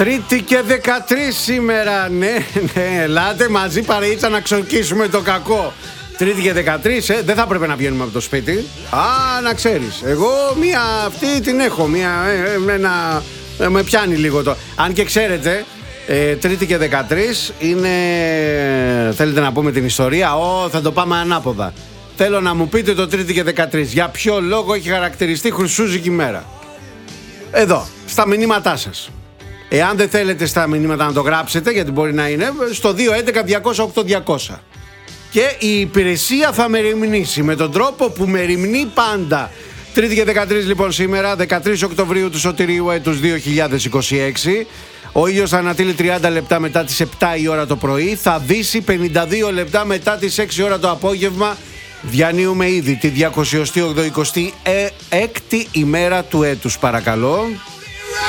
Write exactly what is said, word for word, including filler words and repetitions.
Τρίτη και δεκατρείς σήμερα. Ναι, ναι, ελάτε μαζί παρείτσα να ξορκίσουμε το κακό. Τρίτη και δεκατρείς, ε, δεν θα πρέπει να βγαίνουμε από το σπίτι. Α, να ξέρεις. Εγώ μία αυτή την έχω. Μία, ε, ένα, ε, με πιάνει λίγο το. Αν και ξέρετε, ε, Τρίτη και δεκατρείς είναι. Θέλετε να πούμε την ιστορία? Ω, θα το πάμε ανάποδα. Θέλω να μου πείτε το Τρίτη και δεκατρείς. Για ποιο λόγο έχει χαρακτηριστεί Χρυσούζικη μέρα? Εδώ, στα μηνύματά σας. Εάν δεν θέλετε στα μηνύματα να το γράψετε, γιατί μπορεί να είναι, στο δύο έντεκα διακόσια οκτώ διακόσια. Και η υπηρεσία θα μεριμνήσει με τον τρόπο που μεριμνεί πάντα. Τρίτη και δεκατρείς λοιπόν σήμερα, δεκατρείς Οκτωβρίου του Σωτηρίου έτους δύο χιλιάδες είκοσι έξι. Ο ήλιος θα ανατείλει τριάντα λεπτά μετά τις επτά η ώρα το πρωί. Θα δύσει πενήντα δύο λεπτά μετά τις έξι ώρα το απόγευμα. Διανύουμε ήδη τη διακόσια ογδοηκοστή έκτη ημέρα του έτους, παρακαλώ.